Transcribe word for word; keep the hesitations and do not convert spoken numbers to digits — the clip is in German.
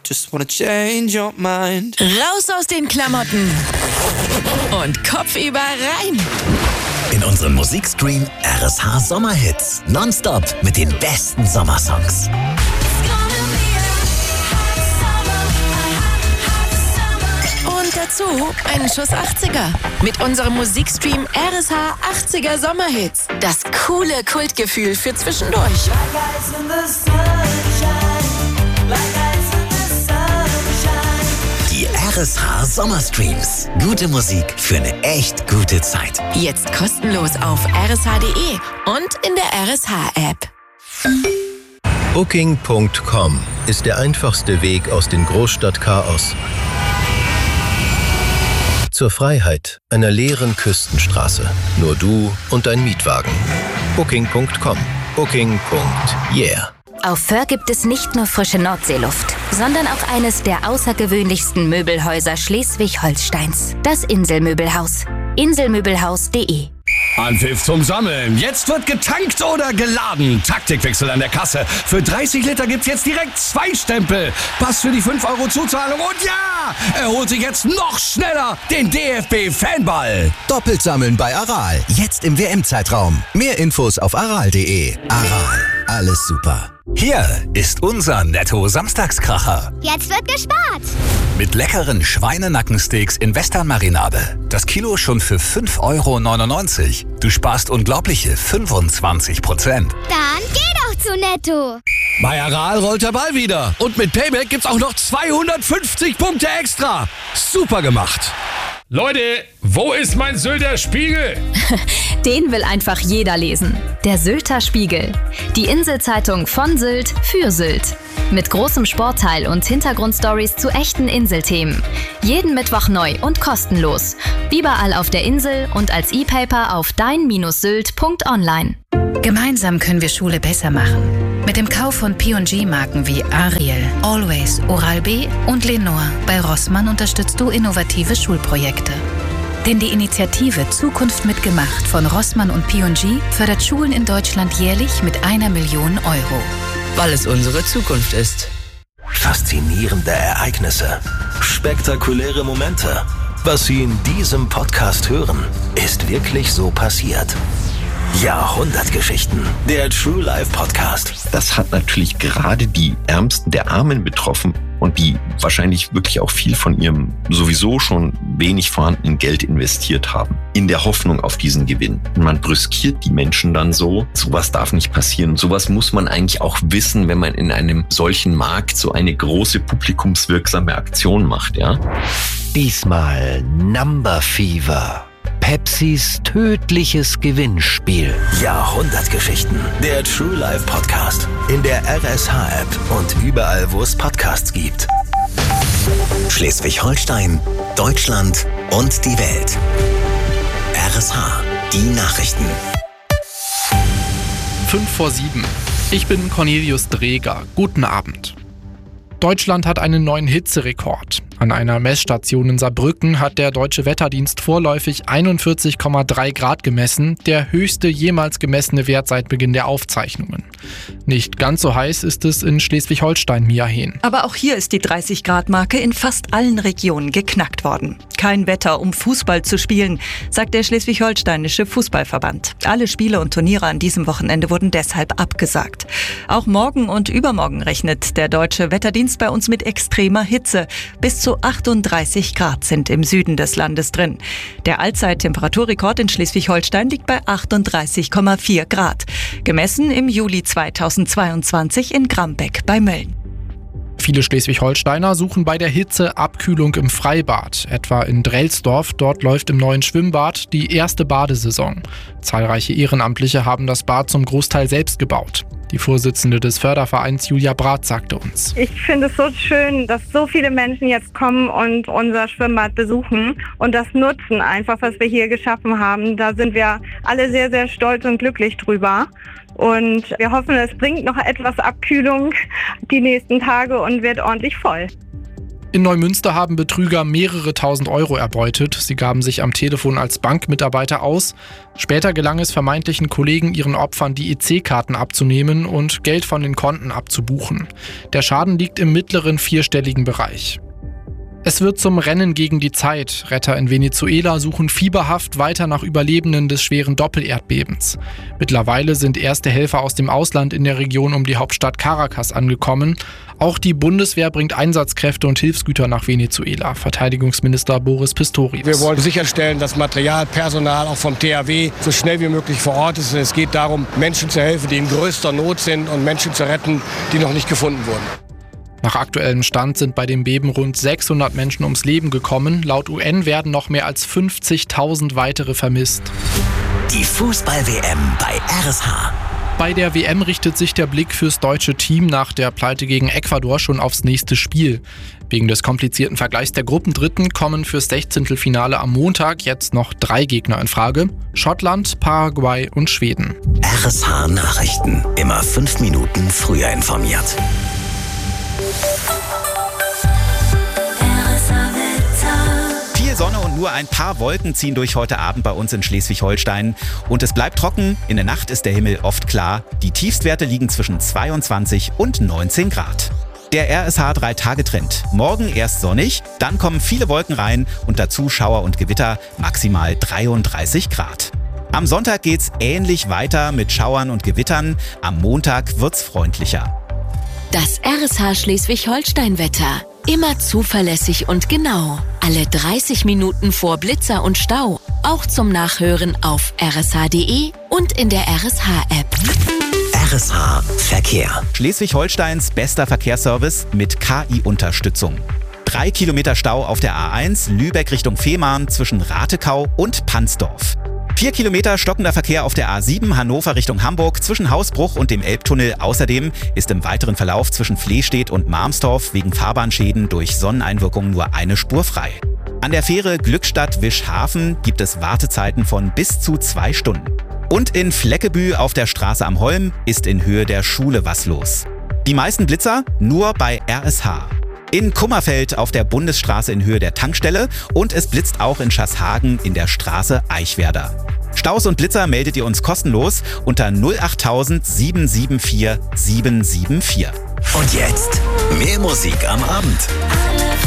Just wanna change your mind. Raus aus den Klamotten und kopfüber rein. In unserem Musikstream R S H Sommerhits. Nonstop mit den besten Sommersongs. Und dazu einen Schuss achtziger. Mit unserem Musikstream R S H achtziger Sommerhits. Das coole Kultgefühl für zwischendurch. Die R S H Sommerstreams. Gute Musik für eine echt gute Zeit. Jetzt kostenlos auf r s h punkt d e und in der R S H-App. Booking Punkt com ist der einfachste Weg aus dem Großstadtchaos zur Freiheit einer leeren Küstenstraße. Nur du und dein Mietwagen. Booking Punkt com. Booking. Yeah. Auf Föhr gibt es nicht nur frische Nordseeluft, sondern auch eines der außergewöhnlichsten Möbelhäuser Schleswig-Holsteins. Das Inselmöbelhaus. Inselmöbelhaus punkt d e. Anpfiff zum Sammeln. Jetzt wird getankt oder geladen. Taktikwechsel an der Kasse. Für dreißig Liter gibt's jetzt direkt zwei Stempel. Pass für die fünf Euro Zuzahlung. Und ja, er holt sich jetzt noch schneller den D F B-Fanball. Doppelt sammeln bei Aral. Jetzt im W M-Zeitraum. Mehr Infos auf aral punkt d e. Aral. Alles super. Hier ist unser Netto-Samstagskracher. Jetzt wird gespart. Mit leckeren Schweinenackensteaks in Western-Marinade. Das Kilo schon für fünf Euro neunundneunzig. Du sparst unglaubliche fünfundzwanzig Prozent. Dann geh doch zu Netto. Bei Aral rollt der Ball wieder. Und mit Payback gibt's auch noch zweihundertfünfzig Punkte extra. Super gemacht. Leute, wo ist mein Sylter Spiegel? Den will einfach jeder lesen. Der Sylter Spiegel. Die Inselzeitung von Sylt für Sylt. Mit großem Sportteil und Hintergrundstories zu echten Inselthemen. Jeden Mittwoch neu und kostenlos. Überall auf der Insel und als E-Paper auf dein Bindestrich sylt Punkt online. Gemeinsam können wir Schule besser machen. Mit dem Kauf von P und G-Marken wie Ariel, Always, Oral-B und Lenore bei Rossmann unterstützt du innovative Schulprojekte. Denn die Initiative Zukunft mitgemacht von Rossmann und P und G fördert Schulen in Deutschland jährlich mit einer Million Euro. Weil es unsere Zukunft ist. Faszinierende Ereignisse. Spektakuläre Momente. Was Sie in diesem Podcast hören, ist wirklich so passiert. Jahrhundertgeschichten. Der True Life Podcast. Das hat natürlich gerade die Ärmsten der Armen betroffen und die wahrscheinlich wirklich auch viel von ihrem sowieso schon wenig vorhandenen Geld investiert haben. In der Hoffnung auf diesen Gewinn. Und man brüskiert die Menschen dann so. Sowas darf nicht passieren. Sowas muss man eigentlich auch wissen, wenn man in einem solchen Markt so eine große publikumswirksame Aktion macht, ja? Diesmal Number Fever. Pepsis tödliches Gewinnspiel. Jahrhundertgeschichten. Der True Life Podcast. In der R S H-App und überall, wo es Podcasts gibt. Schleswig-Holstein, Deutschland und die Welt. R S H. Die Nachrichten. Fünf vor sieben. Ich bin Cornelius Dreger. Guten Abend. Deutschland hat einen neuen Hitzerekord. An einer Messstation in Saarbrücken hat der Deutsche Wetterdienst vorläufig einundvierzig Komma drei Grad gemessen, der höchste jemals gemessene Wert seit Beginn der Aufzeichnungen. Nicht ganz so heiß ist es in Schleswig-Holstein, Mia Hehn. Aber auch hier ist die dreißig Grad Marke in fast allen Regionen geknackt worden. Kein Wetter, um Fußball zu spielen, sagt der Schleswig-Holsteinische Fußballverband. Alle Spiele und Turniere an diesem Wochenende wurden deshalb abgesagt. Auch morgen und übermorgen rechnet der Deutsche Wetterdienst bei uns mit extremer Hitze. Bis zu achtunddreißig Grad sind im Süden des Landes drin. Der Allzeit-Temperaturrekord in Schleswig-Holstein liegt bei achtunddreißig Komma vier Grad. Gemessen im Juli zweitausendzweiundzwanzig in Grambeck bei Mölln. Viele Schleswig-Holsteiner suchen bei der Hitze Abkühlung im Freibad, etwa in Drelsdorf. Dort läuft im neuen Schwimmbad die erste Badesaison. Zahlreiche Ehrenamtliche haben das Bad zum Großteil selbst gebaut. Die Vorsitzende des Fördervereins Julia Brath sagte uns: Ich finde es so schön, dass so viele Menschen jetzt kommen und unser Schwimmbad besuchen und das nutzen einfach, was wir hier geschaffen haben. Da sind wir alle sehr, sehr stolz und glücklich drüber. Und wir hoffen, es bringt noch etwas Abkühlung die nächsten Tage und wird ordentlich voll. In Neumünster haben Betrüger mehrere tausend Euro erbeutet. Sie gaben sich am Telefon als Bankmitarbeiter aus. Später gelang es vermeintlichen Kollegen, ihren Opfern die E C-Karten abzunehmen und Geld von den Konten abzubuchen. Der Schaden liegt im mittleren vierstelligen Bereich. Es wird zum Rennen gegen die Zeit. Retter in Venezuela suchen fieberhaft weiter nach Überlebenden des schweren Doppelerdbebens. Mittlerweile sind erste Helfer aus dem Ausland in der Region um die Hauptstadt Caracas angekommen. Auch die Bundeswehr bringt Einsatzkräfte und Hilfsgüter nach Venezuela. Verteidigungsminister Boris Pistorius. Wir wollen sicherstellen, dass Material, Personal auch vom T H W so schnell wie möglich vor Ort ist. Es geht darum, Menschen zu helfen, die in größter Not sind und Menschen zu retten, die noch nicht gefunden wurden. Nach aktuellem Stand sind bei dem Beben rund sechshundert Menschen ums Leben gekommen. Laut U N werden noch mehr als fünfzigtausend weitere vermisst. Die Fußball-W M bei R S H. Bei der W M richtet sich der Blick fürs deutsche Team nach der Pleite gegen Ecuador schon aufs nächste Spiel. Wegen des komplizierten Vergleichs der Gruppendritten kommen fürs Sechzehntelfinale am Montag jetzt noch drei Gegner in Frage: Schottland, Paraguay und Schweden. R S H Nachrichten. Immer fünf Minuten früher informiert. Viel Sonne und nur ein paar Wolken ziehen durch heute Abend bei uns in Schleswig-Holstein. Und es bleibt trocken. In der Nacht ist der Himmel oft klar. Die Tiefstwerte liegen zwischen zweiundzwanzig und neunzehn Grad. Der R S H drei Tage Trend. Morgen erst sonnig, dann kommen viele Wolken rein und dazu Schauer und Gewitter, maximal dreiunddreißig Grad. Am Sonntag geht's ähnlich weiter mit Schauern und Gewittern. Am Montag wird's freundlicher. Das R S H Schleswig-Holstein-Wetter. Immer zuverlässig und genau. Alle dreißig Minuten vor Blitzer und Stau. Auch zum Nachhören auf r s h punkt d e und in der R S H-App. R S H Verkehr. Schleswig-Holsteins bester Verkehrsservice mit K I-Unterstützung. Drei Kilometer Stau auf der A eins, Lübeck Richtung Fehmarn zwischen Ratekau und Pansdorf. Vier Kilometer stockender Verkehr auf der A sieben, Hannover Richtung Hamburg zwischen Hausbruch und dem Elbtunnel. Außerdem ist im weiteren Verlauf zwischen Flehstedt und Marmstorf wegen Fahrbahnschäden durch Sonneneinwirkung nur eine Spur frei. An der Fähre Glückstadt-Wischhafen gibt es Wartezeiten von bis zu zwei Stunden. Und in Fleckebü auf der Straße am Holm ist in Höhe der Schule was los. Die meisten Blitzer nur bei R S H. In Kummerfeld auf der Bundesstraße in Höhe der Tankstelle und es blitzt auch in Schaßhagen in der Straße Eichwerder. Staus und Blitzer meldet ihr uns kostenlos unter null acht null null sieben sieben vier sieben sieben vier. Und jetzt mehr Musik am Abend.